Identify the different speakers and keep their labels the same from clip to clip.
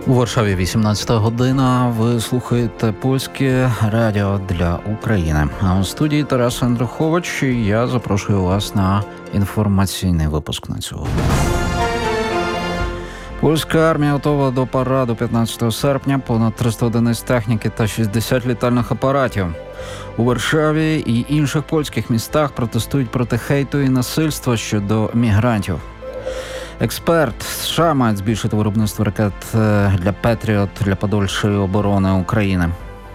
Speaker 1: У Варшаві 18 година. Ви слухаєте Польське радіо для України. А у студії Тарас Андрухович. І я запрошую вас на інформаційний випуск на цього. Польська армія готова до параду 15 серпня. Понад 300 одиниць техніки та 60 літальних апаратів. У Варшаві і інших польських містах протестують проти хейту і насильства щодо мігрантів. Експерт: США мають збільшити виробництво ракет для Петріот для подальшої оборони України.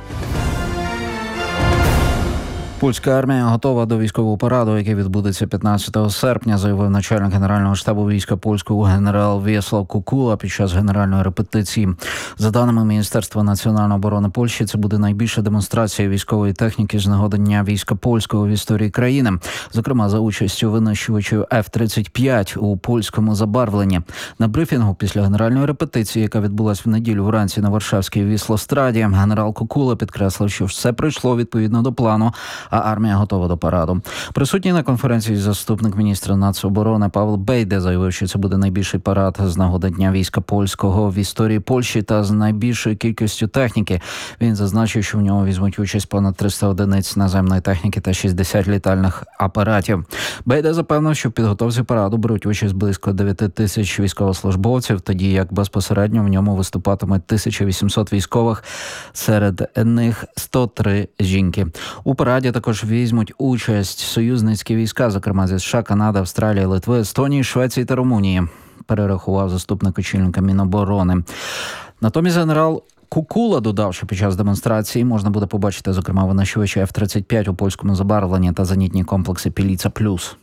Speaker 1: Польська армія готова до військового параду, який відбудеться 15 серпня, заявив начальник Генерального штабу війська польського генерал В'єслав Кукула під час генеральної репетиції. За даними Міністерства національної оборони Польщі, це буде найбільша демонстрація військової техніки з нагоди Дня війська польського в історії країни, зокрема за участю винищувачів F-35 у польському забарвленні. На брифінгу після генеральної репетиції, яка відбулася в неділю вранці на Варшавській Віслостраді, генерал Кукула підкреслив, що все пройшло відповідно до плану, а армія готова до параду. Присутній на конференції заступник міністра нацоборони Павел Бейде заявив, що це буде найбільший парад з нагоди Дня війська польського в історії Польщі та з найбільшою кількістю техніки. Він зазначив, що в ньому візьмуть участь понад 300 одиниць наземної техніки та 60 літальних апаратів. Бейде запевнив, що в підготовці параду беруть участь близько 9 тисяч військовослужбовців, тоді як безпосередньо в ньому виступатимуть 1800 військових, серед них 103 жінки. У параді також візьмуть участь союзницькі війська, зокрема зі США, Канади, Австралії, Литви, Естонії, Швеції та Румунії, перерахував заступник очільника Міноборони. Натомість генерал Кукула додав, що під час демонстрації можна буде побачити, зокрема, винищувачі F-35 у польському забарвленні та зенітні комплекси «Піліца-Плюс».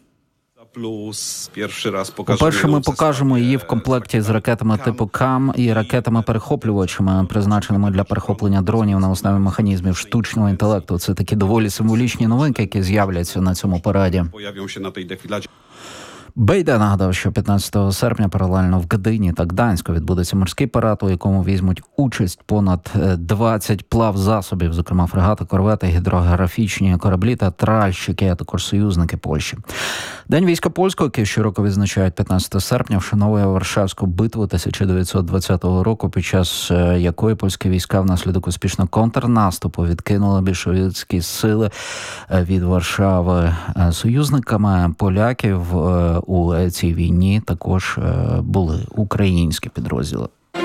Speaker 1: По-перше, ми покажемо її в комплекті з ракетами типу КАМ і ракетами-перехоплювачами, призначеними для перехоплення дронів на основі механізмів штучного інтелекту. Це такі доволі символічні новинки, які з'являться на цьому параді. Бейде нагадав, що 15 серпня паралельно в Гдині та Гданську відбудеться морський парад, у якому візьмуть участь понад 20 плавзасобів, зокрема фрегати, корвети, гідрографічні кораблі та тральщики, а також союзники Польщі. День війська польського, який щороку відзначають 15 серпня, вшановує Варшавську битву 1920 року, під час якої польські війська внаслідок успішного контрнаступу відкинули більшовицькі сили від Варшави. Союзниками поляків у цій війні також були українські підрозділи.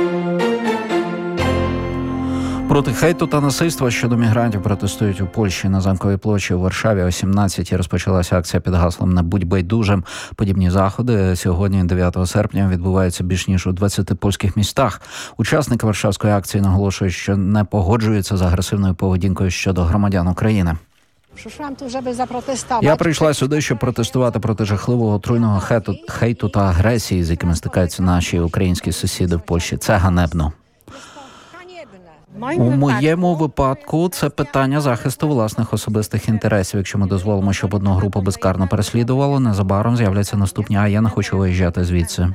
Speaker 1: Проти хейту та насильства щодо мігрантів протестують у Польщі. На Замковій площі у Варшаві о 17-й розпочалася акція під гаслом «Не будь байдужим». Подібні заходи сьогодні, 9 серпня, відбуваються більш ніж у 20 польських містах. Учасники Варшавської акції наголошують, що не погоджуються з агресивною поведінкою щодо громадян України. Я прийшла сюди, щоб протестувати проти жахливого отруйного хейту та агресії, з якими стикаються наші українські сусіди в Польщі. Це ганебно. У моєму випадку це питання захисту власних особистих інтересів. Якщо ми дозволимо, щоб одну групу безкарно переслідувало, незабаром з'являться наступні, а я не хочу виїжджати звідси.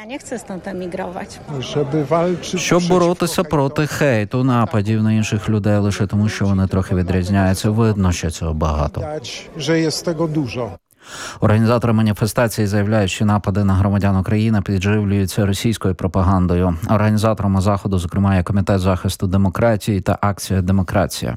Speaker 1: Щоб боротися проти хейту, нападів на інших людей лише тому, що вони трохи відрізняються, видно, що цього багато. Організатори маніфестації заявляють, що напади на громадян України підживлюються російською пропагандою. Організаторами заходу, зокрема, є Комітет захисту демократії та акція «Демократія».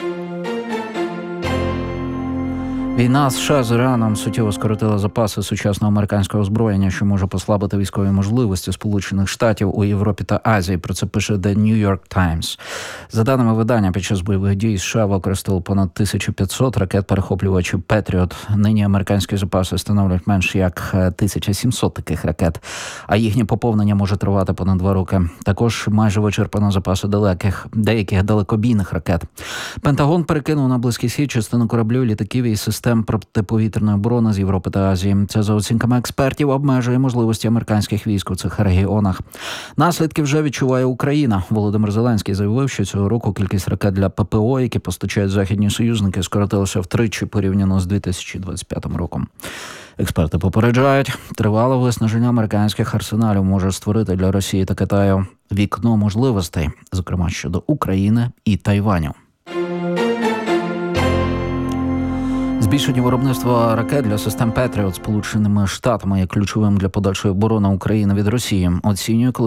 Speaker 1: Війна США з Іраном суттєво скоротила запаси сучасного американського озброєння, що може послабити військові можливості Сполучених Штатів у Європі та Азії. Про це пише The New York Times. За даними видання, під час бойових дій США використали понад 1500 ракет-перехоплювачів Петріот. Нині американські запаси становлять менш як 1700 таких ракет, а їхнє поповнення може тривати понад 2 роки. Також майже вичерпано запаси деяких далекобійних ракет. Пентагон перекинув на Близький Схід частину кораблів, літаків і систем протиповітряної оборони з Європи та Азії. Це, за оцінками експертів, обмежує можливості американських військ у цих регіонах. Наслідки вже відчуває Україна. Володимир Зеленський заявив, що цього року кількість ракет для ППО, які постачають західні союзники, скоротилася втричі порівняно з 2025 роком. Експерти попереджають, тривале виснаження американських арсеналів може створити для Росії та Китаю вікно можливостей, зокрема щодо України і Тайваню. Збільшення виробництва ракет для систем Петріот Сполученими Штатами є ключовим для подальшої оборони України від Росії, оцінює